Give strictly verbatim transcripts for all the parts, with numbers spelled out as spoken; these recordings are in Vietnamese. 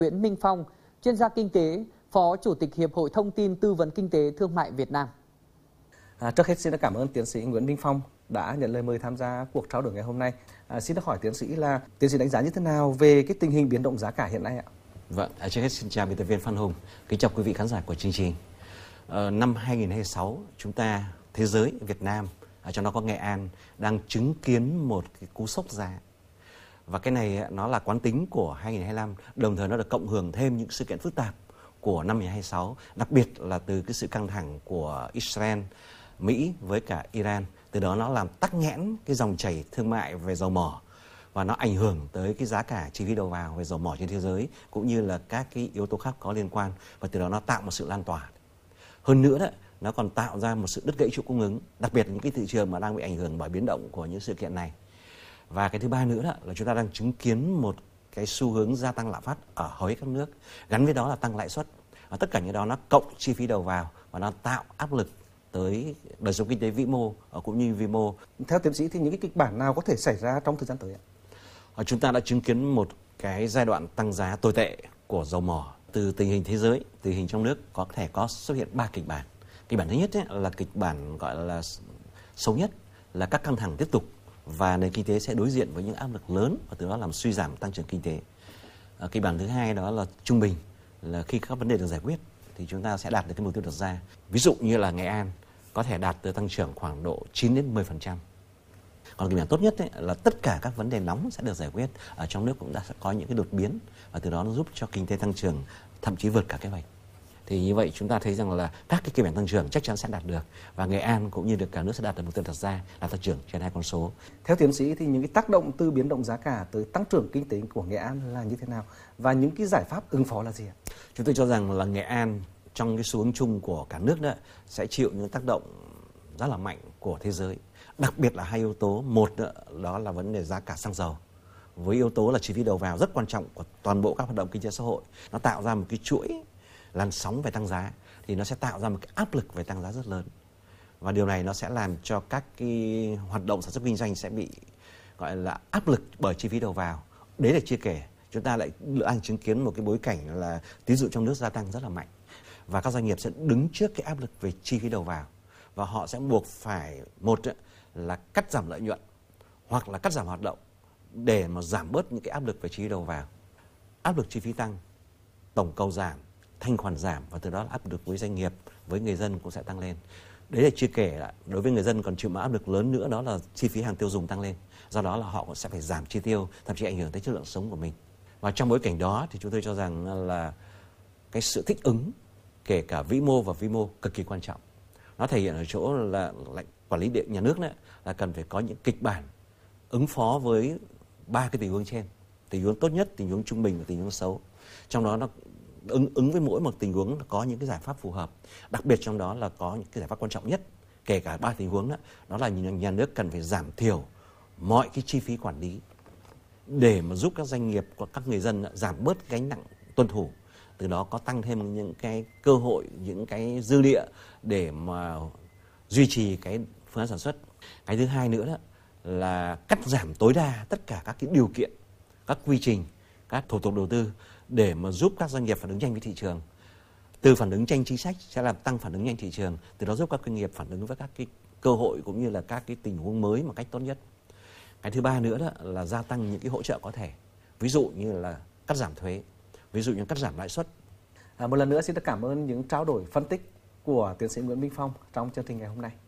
Nguyễn Minh Phong, chuyên gia kinh tế, Phó Chủ tịch Hiệp hội Thông tin Tư vấn Kinh tế Thương mại Việt Nam. À, trước hết xin cảm ơn tiến sĩ Nguyễn Minh Phong đã nhận lời mời tham gia cuộc trao đổi ngày hôm nay. À, xin được hỏi tiến sĩ là tiến sĩ đánh giá như thế nào về cái tình hình biến động giá cả hiện nay ạ? Vâng, trước hết xin chào biên tập viên Phan Hùng, kính chào quý vị khán giả của chương trình. Ờ, năm hai nghìn không trăm hai mươi sáu, chúng ta, thế giới, Việt Nam, ở trong đó có Nghệ An, đang chứng kiến một cái cú sốc giá. Và cái này nó là quán tính của hai nghìn không trăm hai mươi lăm, đồng thời nó được cộng hưởng thêm những sự kiện phức tạp của năm hai nghìn không trăm hai mươi sáu, đặc biệt là từ cái sự căng thẳng của Israel, Mỹ với cả Iran. Từ đó nó làm tắc nghẽn cái dòng chảy thương mại về dầu mỏ và nó ảnh hưởng tới cái giá cả chi phí đầu vào về dầu mỏ trên thế giới cũng như là các cái yếu tố khác có liên quan, và từ đó nó tạo một sự lan tỏa. Hơn nữa đó, nó còn tạo ra một sự đứt gãy chuỗi cung ứng, đặc biệt là những cái thị trường mà đang bị ảnh hưởng bởi biến động của những sự kiện này. Và cái thứ ba nữa đó, là chúng ta đang chứng kiến một cái xu hướng gia tăng lạm phát ở hầu hết các nước, gắn với đó là tăng lãi suất. Và tất cả những đó nó cộng chi phí đầu vào và nó tạo áp lực tới đời sống kinh tế vĩ mô cũng như vi mô. Theo tiến sĩ thì những cái kịch bản nào có thể xảy ra trong thời gian tới ạ? Chúng ta đã chứng kiến một cái giai đoạn tăng giá tồi tệ của dầu mỏ. Từ tình hình thế giới, tình hình trong nước có thể có xuất hiện ba kịch bản. Kịch bản thứ nhất ấy, là kịch bản gọi là xấu nhất, là các căng thẳng tiếp tục và nền kinh tế sẽ đối diện với những áp lực lớn và từ đó làm suy giảm tăng trưởng kinh tế. À, kịch bản thứ hai đó là trung bình, là khi các vấn đề được giải quyết thì chúng ta sẽ đạt được cái mục tiêu đặt ra. Ví dụ như là Nghệ An có thể đạt tới tăng trưởng khoảng độ chín đến mười phần trăm. Còn kịch bản tốt nhất ấy, là tất cả các vấn đề nóng sẽ được giải quyết, ở trong nước cũng đã sẽ có những cái đột biến và từ đó nó giúp cho kinh tế tăng trưởng thậm chí vượt cả kế hoạch. Thì như vậy chúng ta thấy rằng là các cái kịch bản tăng trưởng chắc chắn sẽ đạt được, và Nghệ An cũng như được cả nước sẽ đạt được mục tiêu đặt ra là tăng trưởng trên hai con số. Theo tiến sĩ thì những cái tác động từ biến động giá cả tới tăng trưởng kinh tế của Nghệ An là như thế nào và những cái giải pháp ứng phó là gì ạ? Chúng tôi cho rằng là Nghệ An trong cái xu hướng chung của cả nước đó sẽ chịu những tác động rất là mạnh của thế giới, đặc biệt là hai yếu tố. Một đó, đó là vấn đề giá cả xăng dầu, với yếu tố là chi phí đầu vào rất quan trọng của toàn bộ các hoạt động kinh tế xã hội. Nó tạo ra một cái chuỗi làn sóng về tăng giá, thì nó sẽ tạo ra một cái áp lực về tăng giá rất lớn, và điều này nó sẽ làm cho các cái hoạt động sản xuất kinh doanh sẽ bị gọi là áp lực bởi chi phí đầu vào. Đấy là chưa kể chúng ta lại đang chứng kiến một cái bối cảnh là tín dụng trong nước gia tăng rất là mạnh, và các doanh nghiệp sẽ đứng trước cái áp lực về chi phí đầu vào, và họ sẽ buộc phải một là cắt giảm lợi nhuận hoặc là cắt giảm hoạt động để mà giảm bớt những cái áp lực về chi phí đầu vào. Áp lực chi phí tăng, tổng cầu giảm, thanh khoản giảm, và từ đó là áp lực với doanh nghiệp, với người dân cũng sẽ tăng lên. Đấy là chưa kể là đối với người dân còn chịu một áp lực lớn nữa, đó là chi phí hàng tiêu dùng tăng lên. Do đó là họ cũng sẽ phải giảm chi tiêu, thậm chí ảnh hưởng tới chất lượng sống của mình. Và trong bối cảnh đó thì chúng tôi cho rằng là cái sự thích ứng kể cả vĩ mô và vi mô cực kỳ quan trọng. Nó thể hiện ở chỗ là, là quản lý địa nhà nước đấy, là cần phải có những kịch bản ứng phó với ba cái tình huống trên. Tình huống tốt nhất, tình huống trung bình và tình huống xấu. Trong đó nó ứng ứng với mỗi một tình huống có những cái giải pháp phù hợp. Đặc biệt trong đó là có những cái giải pháp quan trọng nhất, kể cả ba tình huống đó, đó là nhà nước cần phải giảm thiểu mọi cái chi phí quản lý để mà giúp các doanh nghiệp và các người dân giảm bớt gánh nặng tuân thủ. Từ đó có tăng thêm những cái cơ hội, những cái dư địa để mà duy trì cái phương án sản xuất. Cái thứ hai nữa đó là cắt giảm tối đa tất cả các cái điều kiện, các quy trình, các thủ tục đầu tư để mà giúp các doanh nghiệp phản ứng nhanh với thị trường. Từ phản ứng nhanh chính sách sẽ làm tăng phản ứng nhanh thị trường, từ đó giúp các doanh nghiệp phản ứng với các cái cơ hội cũng như là các cái tình huống mới một cách tốt nhất. Cái thứ ba nữa đó là gia tăng những cái hỗ trợ có thể, ví dụ như là cắt giảm thuế, ví dụ như cắt giảm lãi suất. À, một lần nữa xin được cảm ơn những trao đổi phân tích của tiến sĩ Nguyễn Minh Phong trong chương trình ngày hôm nay.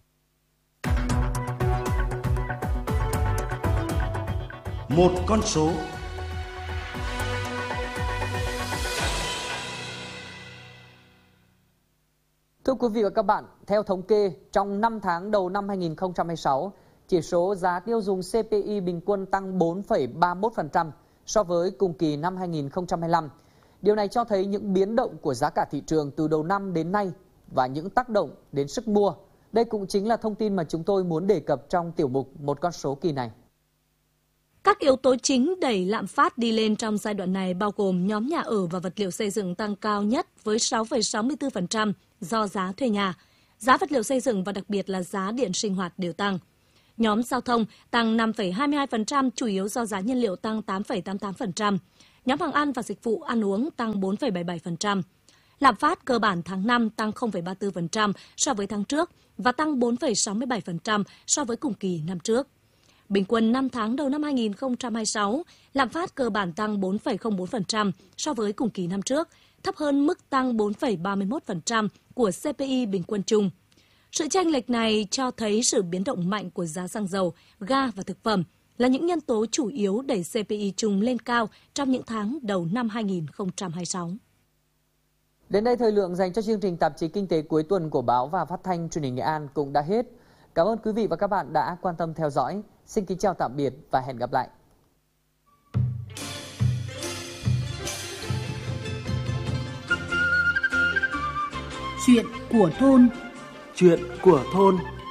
Một con số. Thưa quý vị và các bạn, theo thống kê, trong năm tháng đầu năm hai nghìn không trăm hai mươi sáu, chỉ số giá tiêu dùng xê pê i bình quân tăng bốn phẩy ba mươi mốt phần trăm so với cùng kỳ năm hai nghìn không trăm hai mươi lăm. Điều này cho thấy những biến động của giá cả thị trường từ đầu năm đến nay và những tác động đến sức mua. Đây cũng chính là thông tin mà chúng tôi muốn đề cập trong tiểu mục Một con số kỳ này. Các yếu tố chính đẩy lạm phát đi lên trong giai đoạn này bao gồm nhóm nhà ở và vật liệu xây dựng tăng cao nhất với sáu phẩy sáu mươi tư phần trăm do giá thuê nhà. Giá vật liệu xây dựng và đặc biệt là giá điện sinh hoạt đều tăng. Nhóm giao thông tăng năm phẩy hai mươi hai phần trăm chủ yếu do giá nhiên liệu tăng tám phẩy tám mươi tám phần trăm. Nhóm hàng ăn và dịch vụ ăn uống tăng bốn phẩy bảy mươi bảy phần trăm. Lạm phát cơ bản tháng năm tăng không phẩy ba mươi tư phần trăm so với tháng trước và tăng bốn phẩy sáu mươi bảy phần trăm so với cùng kỳ năm trước. Bình quân năm tháng đầu năm hai nghìn không trăm hai mươi sáu, lạm phát cơ bản tăng bốn phẩy không bốn phần trăm so với cùng kỳ năm trước, thấp hơn mức tăng bốn phẩy ba mươi mốt phần trăm của xê pê i bình quân chung. Sự chênh lệch này cho thấy sự biến động mạnh của giá xăng dầu, ga và thực phẩm là những nhân tố chủ yếu đẩy xê pê i chung lên cao trong những tháng đầu năm hai nghìn không trăm hai mươi sáu. Đến đây thời lượng dành cho chương trình tạp chí Kinh tế cuối tuần của Báo và Phát thanh Truyền hình Nghệ An cũng đã hết. Cảm ơn quý vị và các bạn đã quan tâm theo dõi. Xin kính chào tạm biệt và hẹn gặp lại. Chuyện của thôn. Chuyện của thôn.